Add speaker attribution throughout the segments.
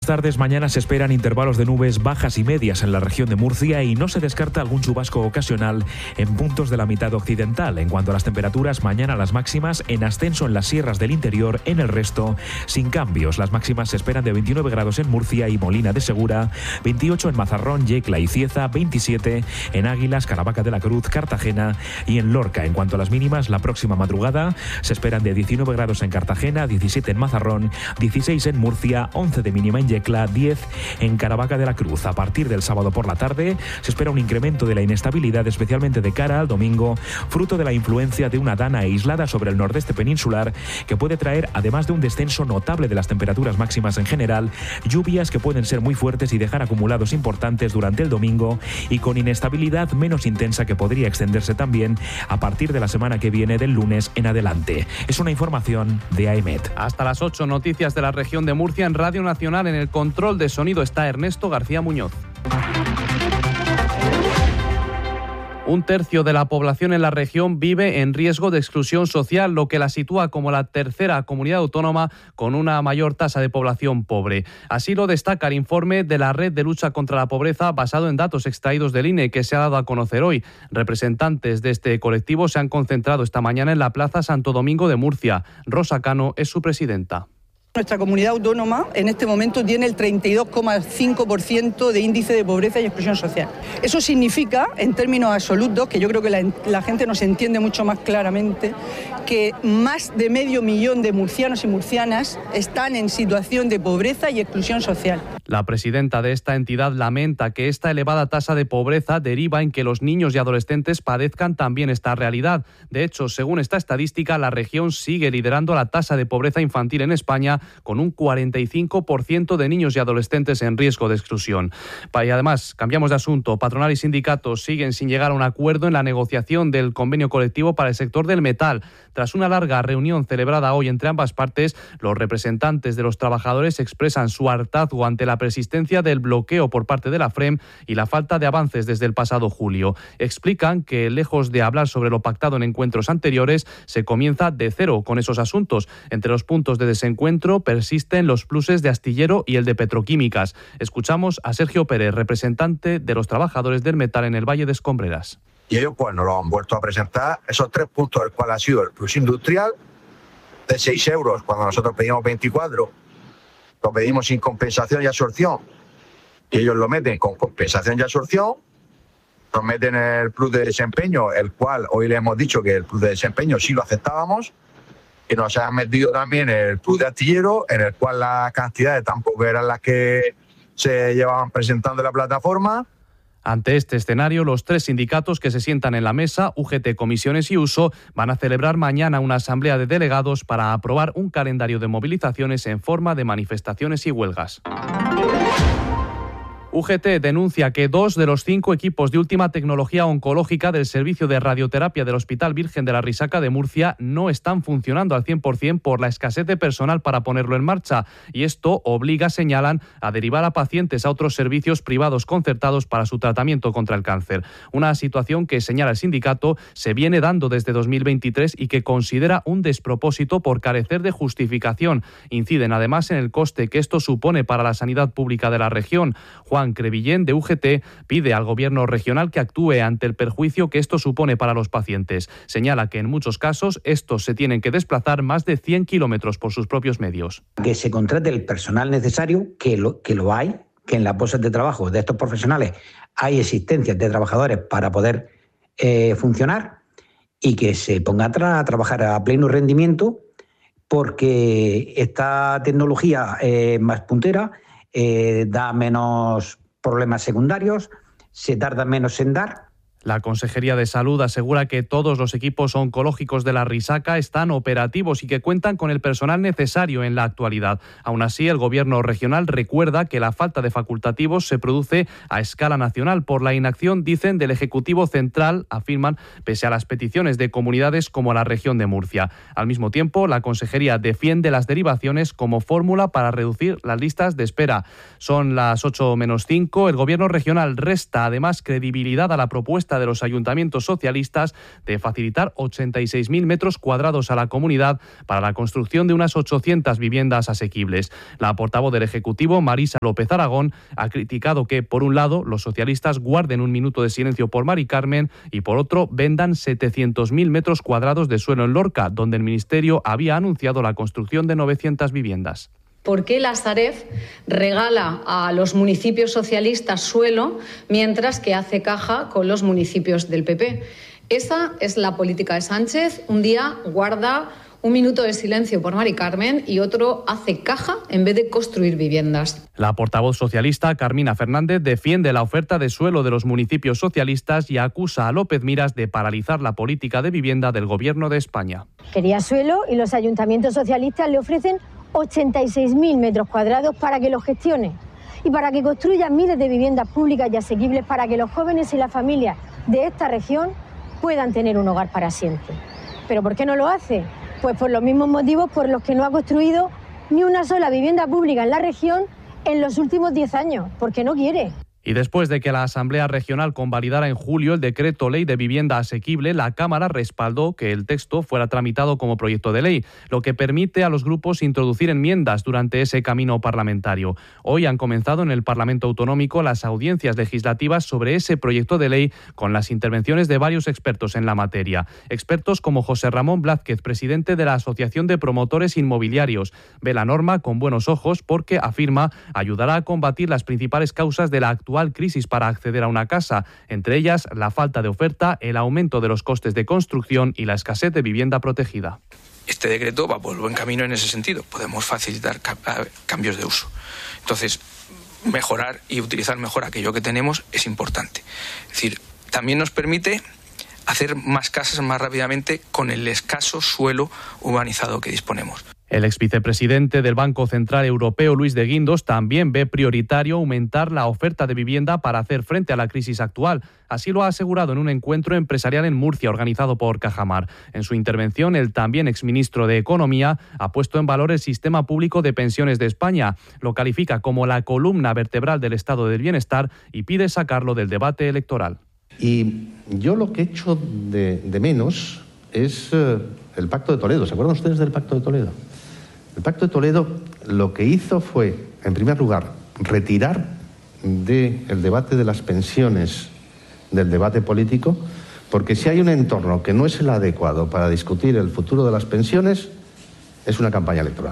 Speaker 1: tardes mañana se esperan intervalos de nubes bajas y medias en la región de Murcia y no se descarta algún chubasco ocasional en puntos de la mitad occidental. En cuanto a las temperaturas, mañana las máximas en ascenso en las sierras del interior, en el resto sin cambios. Las máximas se esperan de 29 grados en Murcia y Molina de Segura, 28 en Mazarrón, Yecla y Cieza, 27 en Águilas, Caravaca de la Cruz, Cartagena y en Lorca. En cuanto a las mínimas, la próxima madrugada se esperan de 19 grados en Cartagena, 17 en Mazarrón, 16 en Murcia, 11 de mínima en Yecla, 10 en Caravaca de la Cruz. A partir del sábado por la tarde se espera un incremento de la inestabilidad, especialmente de cara al domingo, fruto de la influencia de una dana aislada sobre el nordeste peninsular que puede traer, además de un descenso notable de las temperaturas máximas en general, lluvias que pueden ser muy fuertes y dejar acumulados importantes durante el domingo y con inestabilidad menos intensa que podría extenderse también a partir de la semana que viene, del lunes en adelante. Es una información de AEMET.
Speaker 2: Hasta las 8, noticias de la región de Murcia en Radio Nacional. En el control de sonido está Ernesto García Muñoz. Un tercio de la población en la región vive en riesgo de exclusión social, lo que la sitúa como la tercera comunidad autónoma con una mayor tasa de población pobre. Así lo destaca el informe de la Red de Lucha contra la Pobreza, basado en datos extraídos del INE, que se ha dado a conocer hoy. Representantes de este colectivo se han concentrado esta mañana en la Plaza Santo Domingo de Murcia. Rosa Cano es su presidenta.
Speaker 3: Nuestra comunidad autónoma en este momento tiene el 32,5% de índice de pobreza y exclusión social. Eso significa, en términos absolutos, que yo creo que la gente nos entiende mucho más claramente, que más de 500.000 de murcianos y murcianas están en situación de pobreza y exclusión social.
Speaker 2: La presidenta de esta entidad lamenta que esta elevada tasa de pobreza deriva en que los niños y adolescentes padezcan también esta realidad. De hecho, según esta estadística, la región sigue liderando la tasa de pobreza infantil en España, con un 45% de niños y adolescentes en riesgo de exclusión. Y además, cambiamos de asunto, patronal y sindicatos siguen sin llegar a un acuerdo en la negociación del convenio colectivo para el sector del metal. Tras una larga reunión celebrada hoy entre ambas partes, los representantes de los trabajadores expresan su hartazgo ante la persistencia del bloqueo por parte de la FREM y la falta de avances desde el pasado julio. Explican que, lejos de hablar sobre lo pactado en encuentros anteriores, se comienza de cero con esos asuntos. Entre los puntos de desencuentro persisten los pluses de Astillero y el de Petroquímicas. Escuchamos a Sergio Pérez, representante de los trabajadores del metal en el Valle de Escombreras.
Speaker 4: Y ellos pues nos lo han vuelto a presentar, esos 3 puntos, el cual ha sido el plus industrial de 6 euros, cuando nosotros pedimos 24, lo pedimos sin compensación y absorción, y ellos lo meten con compensación y absorción. Nos meten el plus de desempeño, el cual hoy le hemos dicho que el plus de desempeño sí lo aceptábamos, y nos han metido también el plus de Astillero, en el cual las cantidades tampoco eran las que se llevaban presentando en la plataforma.
Speaker 2: Ante este escenario, los 3 sindicatos que se sientan en la mesa, UGT, Comisiones y Uso, van a celebrar mañana una asamblea de delegados para aprobar un calendario de movilizaciones en forma de manifestaciones y huelgas. UGT denuncia que 2 de los 5 equipos de última tecnología oncológica del servicio de radioterapia del Hospital Virgen de la Risaca de Murcia no están funcionando al 100% por la escasez de personal para ponerlo en marcha, y esto obliga, señalan, a derivar a pacientes a otros servicios privados concertados para su tratamiento contra el cáncer. Una situación que, señala el sindicato, se viene dando desde 2023 y que considera un despropósito por carecer de justificación. Inciden además en el coste que esto supone para la sanidad pública de la región. Juan Crevillén, de UGT, pide al gobierno regional que actúe ante el perjuicio que esto supone para los pacientes. Señala que en muchos casos estos se tienen que desplazar más de 100 kilómetros por sus propios medios.
Speaker 5: Que se contrate el personal necesario, que lo hay, que en las bolsas de trabajo de estos profesionales hay existencias de trabajadores para poder funcionar, y que se ponga a trabajar a pleno rendimiento, porque esta tecnología más puntera da menos problemas secundarios, se tarda menos en dar.
Speaker 2: La Consejería de Salud asegura que todos los equipos oncológicos de la Risaca están operativos y que cuentan con el personal necesario en la actualidad. Aún así, el Gobierno regional recuerda que la falta de facultativos se produce a escala nacional por la inacción, dicen, del Ejecutivo Central, afirman, pese a las peticiones de comunidades como la región de Murcia. Al mismo tiempo, la Consejería defiende las derivaciones como fórmula para reducir las listas de espera. Son las 8 menos 5. El Gobierno regional resta además credibilidad a la propuesta propuesta de los ayuntamientos socialistas de facilitar 86.000 metros cuadrados a la comunidad para la construcción de unas 800 viviendas asequibles. La portavoz del Ejecutivo, Marisa López Aragón, ha criticado que, por un lado, los socialistas guarden un minuto de silencio por Mari Carmen y, por otro, vendan 700.000 metros cuadrados de suelo en Lorca, donde el Ministerio había anunciado la construcción de 900 viviendas.
Speaker 6: ¿Por qué la Sareb regala a los municipios socialistas suelo mientras que hace caja con los municipios del PP? Esa es la política de Sánchez. Un día guarda un minuto de silencio por Mari Carmen y otro hace caja en vez de construir viviendas.
Speaker 2: La portavoz socialista, Carmina Fernández, defiende la oferta de suelo de los municipios socialistas y acusa a López Miras de paralizar la política de vivienda del Gobierno de España.
Speaker 7: Quería suelo y los ayuntamientos socialistas le ofrecen 86.000 metros cuadrados para que los gestione y para que construyan miles de viviendas públicas y asequibles para que los jóvenes y las familias de esta región puedan tener un hogar para siempre. ¿Pero por qué no lo hace? Pues por los mismos motivos por los que no ha construido ni una sola vivienda pública en la región en los últimos 10 años, porque no quiere.
Speaker 2: Y después de que la Asamblea Regional convalidara en julio el decreto ley de vivienda asequible, la Cámara respaldó que el texto fuera tramitado como proyecto de ley, lo que permite a los grupos introducir enmiendas durante ese camino parlamentario. Hoy han comenzado en el Parlamento Autonómico las audiencias legislativas sobre ese proyecto de ley con las intervenciones de varios expertos en la materia. Expertos como José Ramón Blázquez, presidente de la Asociación de Promotores Inmobiliarios. Ve la norma con buenos ojos porque, afirma, ayudará a combatir las principales causas de la actual crisis para acceder a una casa, entre ellas la falta de oferta, el aumento de los costes de construcción y la escasez de vivienda protegida.
Speaker 8: Este decreto va por buen camino en ese sentido. Podemos facilitar cambios de uso. Entonces, mejorar y utilizar mejor aquello que tenemos es importante. Es decir, también nos permite hacer más casas más rápidamente con el escaso suelo urbanizado que disponemos.
Speaker 2: El exvicepresidente del Banco Central Europeo, Luis de Guindos, también ve prioritario aumentar la oferta de vivienda para hacer frente a la crisis actual. Así lo ha asegurado en un encuentro empresarial en Murcia organizado por Cajamar. En su intervención, el también exministro de Economía ha puesto en valor el sistema público de pensiones de España. Lo califica como la columna vertebral del estado del bienestar y pide sacarlo del debate electoral.
Speaker 9: Y yo lo que echo de menos es el Pacto de Toledo. ¿Se acuerdan ustedes del Pacto de Toledo? El Pacto de Toledo lo que hizo fue, en primer lugar, retirar del debate de las pensiones del debate político, porque si hay un entorno que no es el adecuado para discutir el futuro de las pensiones, es una campaña electoral.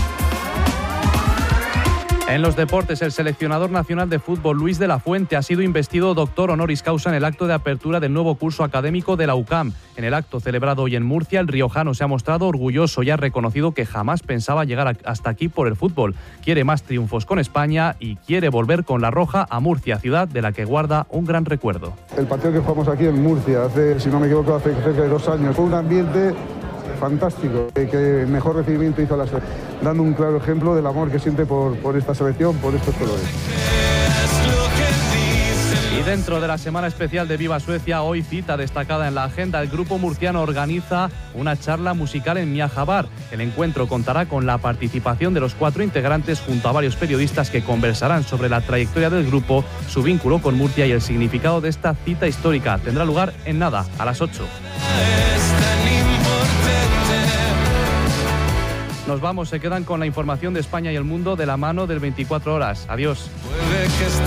Speaker 2: En los deportes, el seleccionador nacional de fútbol Luis de la Fuente ha sido investido doctor honoris causa en el acto de apertura del nuevo curso académico de la UCAM. En el acto celebrado hoy en Murcia, el riojano se ha mostrado orgulloso y ha reconocido que jamás pensaba llegar hasta aquí por el fútbol. Quiere más triunfos con España y quiere volver con la roja a Murcia, ciudad de la que guarda un gran recuerdo.
Speaker 10: El partido que jugamos aquí en Murcia, si no me equivoco, hace cerca de 2 años, fue un ambiente fantástico, que mejor recibimiento hizo la selección, dando un claro ejemplo del amor que siente por esta selección, por estos colores.
Speaker 2: Y dentro de la semana especial de Viva Suecia, hoy cita destacada en la agenda, el grupo murciano organiza una charla musical en Miajabar. El encuentro contará con la participación de los 4 integrantes junto a varios periodistas que conversarán sobre la trayectoria del grupo, su vínculo con Murcia y el significado de esta cita histórica. Tendrá lugar en nada, a las 8. Nos vamos, se quedan con la información de España y el mundo de la mano del 24 horas. Adiós.